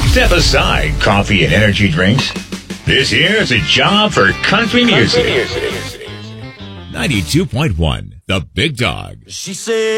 Step aside coffee and energy drinks. This here is a job for country music. 92.1, The Big Dog. She said